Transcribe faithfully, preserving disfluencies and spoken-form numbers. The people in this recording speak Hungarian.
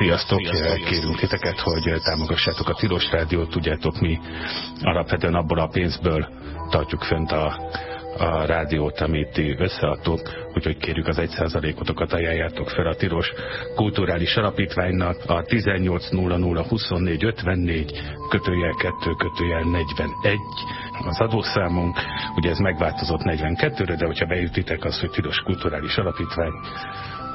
Sziasztok! Kérünk titeket, hogy támogassátok a Tilos Rádiót. Tudjátok, mi alapvetően abból a pénzből tartjuk fönt a, a rádiót, amit ti összeadtok, úgyhogy kérjük az egy százalékotokat ajánljátok fel a Tilos Kulturális Alapítványnak a tizennyolc nulla nulla huszonnégy ötvennégy kötőjel kettő kötőjel negyvenegy az adószámunk. Ugye ez megváltozott negyvenkettőre, de hogyha beütitek azt, hogy Tilos Kulturális Alapítvány,